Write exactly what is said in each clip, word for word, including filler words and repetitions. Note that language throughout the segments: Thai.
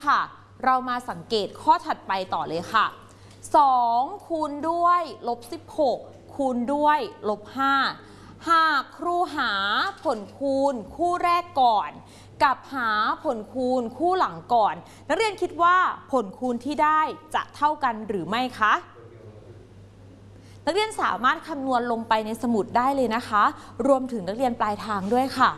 ค่ะเรามาสังเกตข้อถัดไปต่อเลยค่ะสองคูณด้วยลบสิบหกคูณด้วยลบห้าหากครูหาผลคูณคู่แรกก่อนกับหาผลคูณคู่หลังก่อนนักเรียนคิดว่าผลคูณที่ได้จะเท่ากันหรือไม่คะนักเรียนสามารถคำนวณลงไปในสมุดได้เลยนะคะรวมถึงนักเรียนปลายทางด้วยค่ะ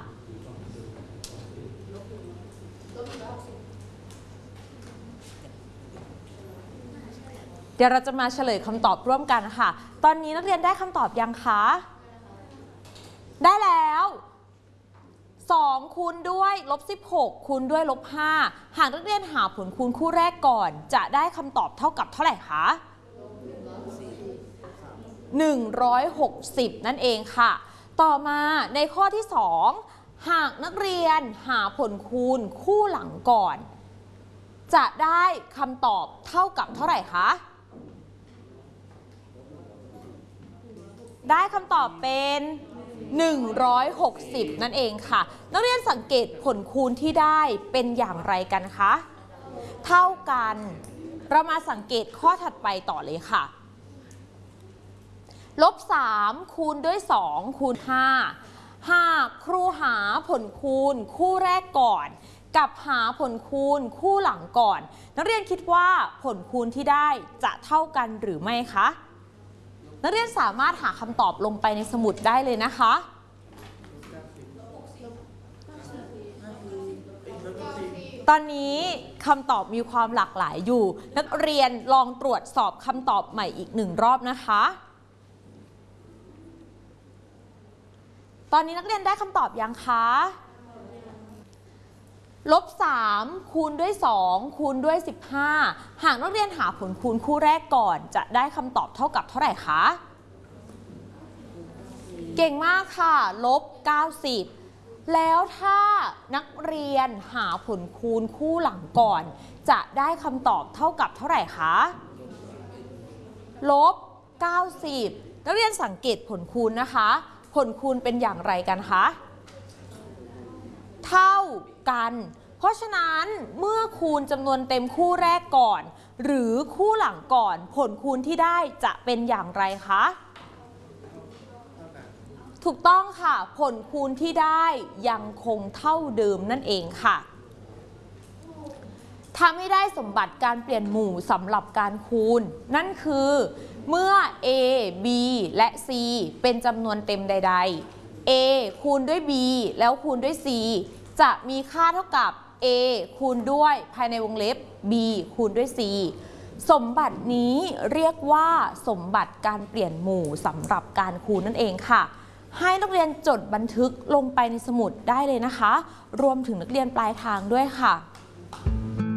เดี๋ยวเราจะมาเฉลยคำตอบร่วมกันค่ะตอนนี้นักเรียนได้คำตอบยังคะได้แล้วสองคูณด้วยลบสิบหกคูณด้วยลบห้าหากนักเรียนหาผลคูณคู่แรกก่อนจะได้คำตอบเท่ากับเท่าไหร่คะหนึ่งร้อยหกสิบนั่นเองค่ะต่อมาในข้อที่สองหากนักเรียนหาผลคูณคู่หลังก่อนจะได้คำตอบเท่ากับเท่าไหร่คะได้คำตอบเป็นหนึ่งร้อยหกสิบนั่นเองค่ะนักเรียนสังเกตผลคูณที่ได้เป็นอย่างไรกันคะเท่ากันเรามาสังเกตข้อถัดไปต่อเลยค่ะลบสามคูณด้วยสองคูณห้าหากครูหาผลคูณคู่แรกก่อนกับหาผลคูณคู่หลังก่อนนักเรียนคิดว่าผลคูณที่ได้จะเท่ากันหรือไม่คะนักเรียนสามารถหาคำตอบลงไปในสมุดได้เลยนะคะตอนนี้คำตอบมีความหลากหลายอยู่นักเรียนลองตรวจสอบคำตอบใหม่อีกหนึ่งรอบนะคะตอนนี้นักเรียนได้คำตอบยังคะลบสามคูณด้วยสองคูณด้วยสิบห้าหากนักเรียนหาผลคูณคู่แรกก่อนจะได้คำตอบเท่ากับเท่าไหร่คะเก่งมากค่ะลบเก้าสิบแล้วถ้านักเรียนหาผลคูณคู่หลังก่อนจะได้คำตอบเท่ากับเท่าไหร่คะลบเก้าสิบนักเรียนสังเกตผลคูณนะคะผลคูณเป็นอย่างไรกันคะเท่ากันเพราะฉะนั้นเมื่อคูณจำนวนเต็มคู่แรกก่อนหรือคู่หลังก่อนผลคูณที่ได้จะเป็นอย่างไรคะถูกต้องค่ะผลคูณที่ได้ยังคงเท่าเดิมนั่นเองค่ะทำให้ได้สมบัติการเปลี่ยนหมู่สำหรับการคูณนั่นคือเมื่อ a b และ c เป็นจำนวนเต็มใดๆ a คูณด้วย b แล้วคูณด้วย c จะมีค่าเท่ากับ a คูณด้วยภายในวงเล็บ b คูณด้วย c สมบัตินี้เรียกว่าสมบัติการเปลี่ยนหมู่สำหรับการคูณนั่นเองค่ะให้นักเรียนจดบันทึกลงไปในสมุดได้เลยนะคะรวมถึงนักเรียนปลายทางด้วยค่ะ